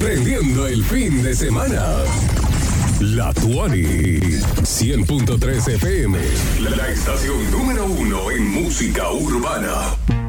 prendiendo el fin de semana. La Tuani, 100.3 FM, la estación número 1 en música urbana.